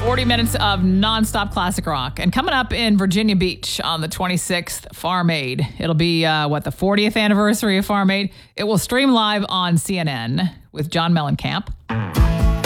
40 minutes of nonstop classic rock. And coming up in Virginia Beach on the 26th, Farm Aid. It'll be, the 40th anniversary of Farm Aid. It will stream live on CNN with John Mellencamp.